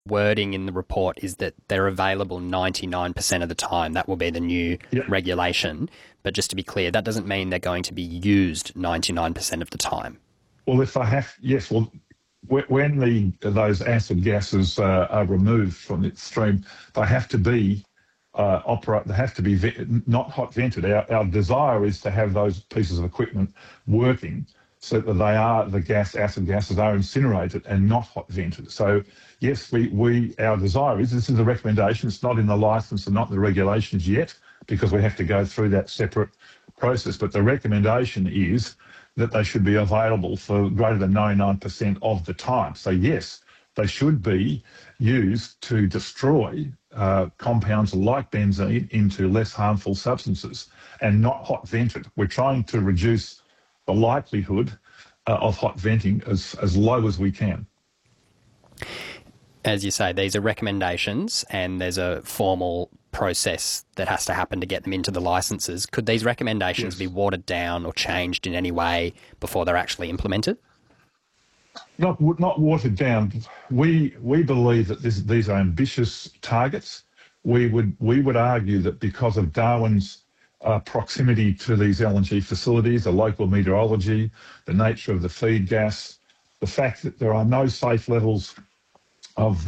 wording in the report is that they're available 99% of the time. That will be the new regulation. But just to be clear, that doesn't mean they're going to be used 99% of the time. Well, if they have, yes, well, when those acid gases are removed from the stream, they have to be they have to be not hot vented. Our desire is to have those pieces of equipment working so that acid gases are incinerated and not hot vented. So yes, our desire is, this is a recommendation, it's not in the licence and not in the regulations yet, because we have to go through that separate process, but the recommendation is that they should be available for greater than 99% of the time. So yes, they should be used to destroy compounds like benzene into less harmful substances and not hot vented. We're trying to reduce the likelihood of hot venting as low as we can. As you say, these are recommendations and there's a formal process that has to happen to get them into the licences. Could these recommendations be watered down or changed in any way before they're actually implemented? Not watered down. We believe that these are ambitious targets. We would argue that because of Darwin's proximity to these LNG facilities, the local meteorology, the nature of the feed gas, the fact that there are no safe levels of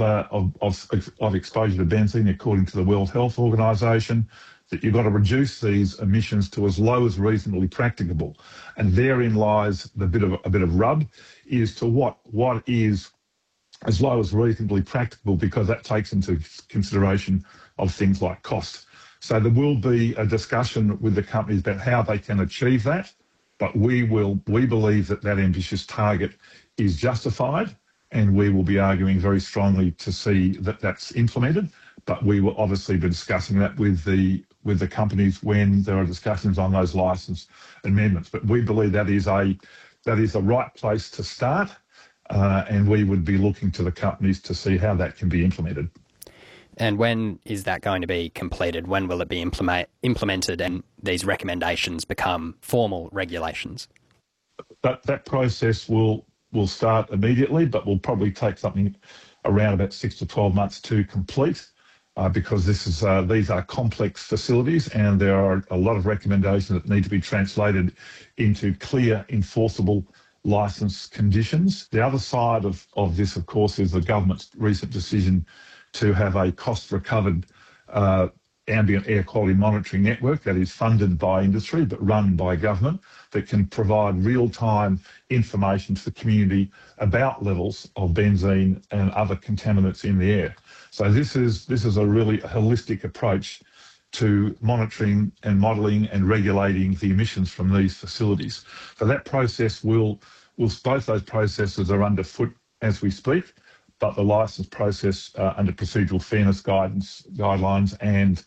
exposure to benzene according to the World Health Organization, that you've got to reduce these emissions to as low as reasonably practicable. And therein lies a bit of rub, is to what is as low as reasonably practicable, because that takes into consideration of things like cost. So there will be a discussion with the companies about how they can achieve that, but we believe that ambitious target is justified, and we will be arguing very strongly to see that that's implemented. But we will obviously be discussing that with the companies when there are discussions on those licence amendments. But we believe that is the right place to start, and we would be looking to the companies to see how that can be implemented. And when is that going to be completed? When will it be implemented and these recommendations become formal regulations? That process will start immediately, but will probably take something around about 6 to 12 months to complete, because these are complex facilities and there are a lot of recommendations that need to be translated into clear, enforceable licence conditions. The other side of this, of course, is the government's recent decision to have a cost-recovered ambient air quality monitoring network that is funded by industry but run by government, that can provide real-time information to the community about levels of benzene and other contaminants in the air. So this is a really holistic approach to monitoring and modelling and regulating the emissions from these facilities. So that process both those processes are underfoot as we speak, but the licence process under procedural fairness guidelines and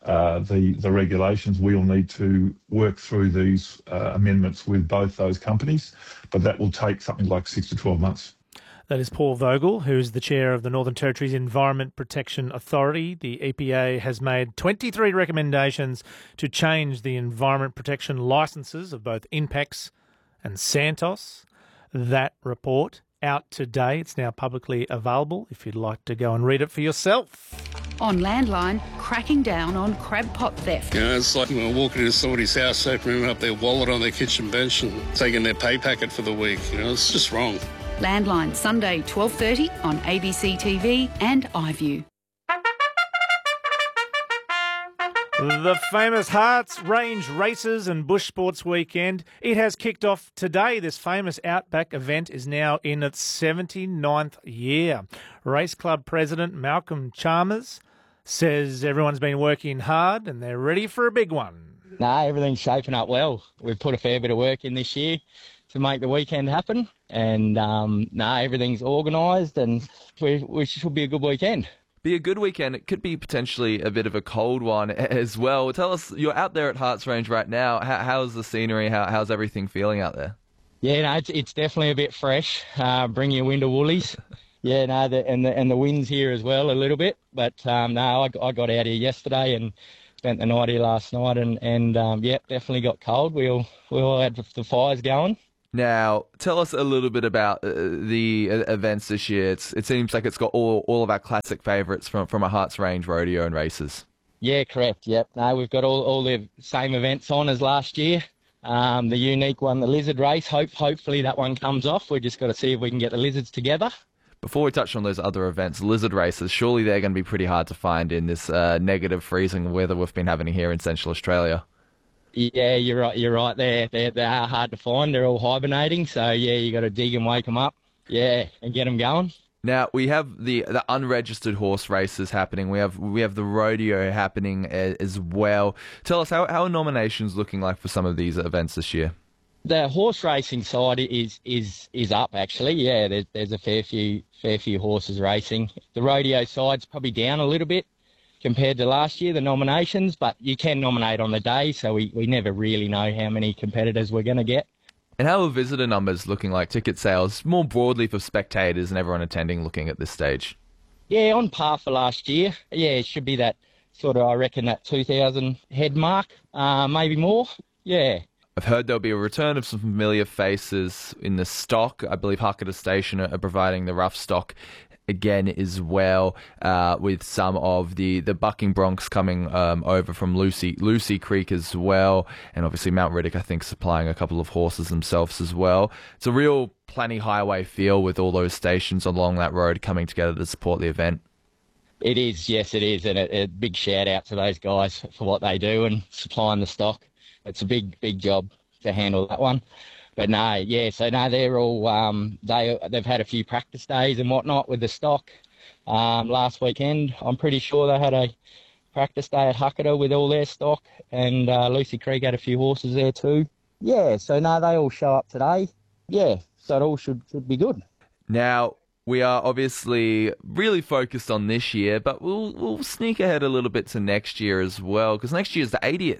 the regulations, we'll need to work through these amendments with both those companies, but that will take something like 6 to 12 months. That is Paul Vogel, who's the chair of the Northern Territory's Environment Protection Authority. The EPA has made 23 recommendations to change the environment protection licences of both INPEX and Santos. That report out today. It's now publicly available if you'd like to go and read it for yourself. On Landline, cracking down on crab pot theft. You know, it's like walking into somebody's house, opening up their wallet on their kitchen bench and taking their pay packet for the week. You know, it's just wrong. Landline, Sunday 12:30 on ABC TV and iView. The famous Harts Range Races and Bush Sports Weekend. It has kicked off today. This famous Outback event is now in its 79th year. Race Club President Malcolm Chalmers says everyone's been working hard and they're ready for a big one. Everything's shaping up well. We've put a fair bit of work in this year to make the weekend happen, and everything's organised, and we should be a good weekend. Be a good weekend. It could be potentially a bit of a cold one as well. Tell us, you're out there at Harts Range right now. How's the scenery? How's everything feeling out there? Yeah, it's definitely a bit fresh. Bring your winter woolies. Yeah, and the wind's here as well a little bit. But I got out here yesterday and spent the night here last night, and definitely got cold. We all had the fires going. Now, tell us a little bit about the events this year. It seems like it's got all of our classic favourites from a Hearts Range rodeo and races. Yeah, correct. Yep. No, we've got all the same events on as last year. The unique one, the lizard race. Hopefully that one comes off. We've just got to see if we can get the lizards together. Before we touch on those other events, lizard races, surely they're going to be pretty hard to find in this negative freezing weather we've been having here in Central Australia. Yeah, you're right. They are hard to find. They're all hibernating. So, yeah, you got to dig and wake them up. Yeah, and get them going. Now, we have the unregistered horse races happening. We have the rodeo happening as well. Tell us, how are nominations looking like for some of these events this year? The horse racing side is up, actually. Yeah, there's a fair few horses racing. The rodeo side's probably down a little bit compared to last year, the nominations, but you can nominate on the day, so we never really know how many competitors we're going to get. And how are visitor numbers looking like, ticket sales, more broadly for spectators and everyone attending looking at this stage? Yeah, on par for last year. Yeah, it should be that sort of, I reckon, that 2,000 head mark, maybe more. Yeah. I've heard there'll be a return of some familiar faces in the stock. I believe Huckata Station are providing the rough stock again as well, with some of the bucking broncs coming over from Lucy Creek as well, and obviously Mount Riddick, I think, supplying a couple of horses themselves as well. It's a real planning highway feel with all those stations along that road coming together to support the event. It is, yes, it is, and a big shout out to those guys for what they do and supplying the stock. It's a big job to handle that one. But no, yeah, so no, they're all, they've had a few practice days and whatnot with the stock. Last weekend, I'm pretty sure they had a practice day at Huckata with all their stock, and Lucy Creek had a few horses there too. Yeah, so no, they all show up today. Yeah, so it all should be good. Now, we are obviously really focused on this year, but we'll sneak ahead a little bit to next year as well, because next year is the 80th.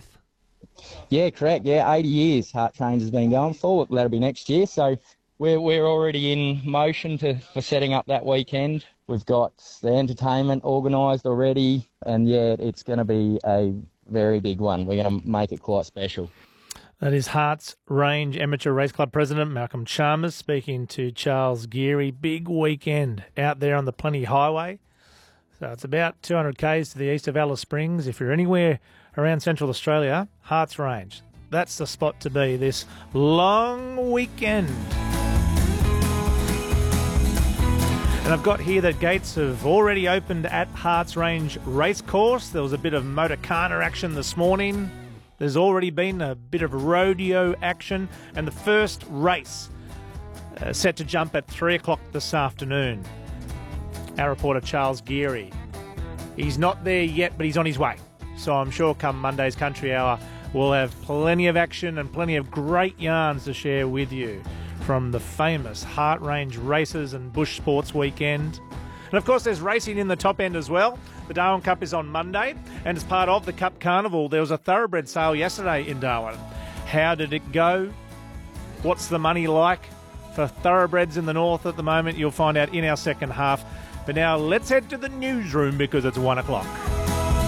Yeah, correct. Yeah, 80 years Hearts Range has been going for. That'll be next year. So we're already in motion for setting up that weekend. We've got the entertainment organised already, and yeah, it's going to be a very big one. We're going to make it quite special. That is Hearts Range Amateur Race Club President Malcolm Chalmers speaking to Charles Geary. Big weekend out there on the Plenty Highway. So it's about 200 k's to the east of Alice Springs. If you're anywhere around Central Australia, Hearts Range, that's the spot to be this long weekend. And I've got here that gates have already opened at Hearts Range Racecourse. There was a bit of Motorcana action this morning. There's already been a bit of rodeo action, and the first race set to jump at 3 o'clock this afternoon. Our reporter Charles Geary. He's not there yet, but he's on his way. So I'm sure come Monday's Country Hour, we'll have plenty of action and plenty of great yarns to share with you from the famous Heart Range Races and Bush Sports Weekend. And of course, there's racing in the top end as well. The Darwin Cup is on Monday, and as part of the Cup Carnival, there was a thoroughbred sale yesterday in Darwin. How did it go? What's the money like for thoroughbreds in the north at the moment? You'll find out in our second half. But now let's head to the newsroom because it's 1 o'clock.